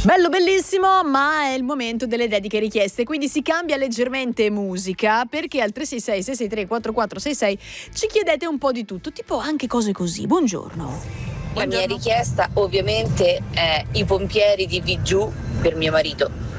Bello, bellissimo, ma è il momento delle dediche richieste, quindi si cambia leggermente musica, perché al 366-663-4466 ci chiedete un po' di tutto, tipo anche cose così. Buongiorno. La mia richiesta ovviamente è I pompieri di Vigiù per mio marito.